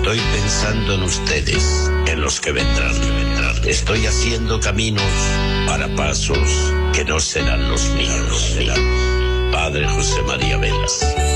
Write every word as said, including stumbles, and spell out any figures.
Estoy pensando en ustedes, en los que vendrán, vendrán. Estoy haciendo caminos para pasos que no serán los míos. Padre José María Velas.